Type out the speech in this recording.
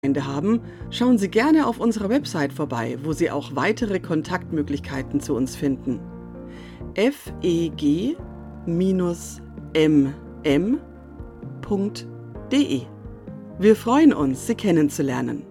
haben, schauen Sie gerne auf unserer Website vorbei, wo Sie auch weitere Kontaktmöglichkeiten zu uns finden. feg-mm.de. Wir freuen uns, Sie kennenzulernen.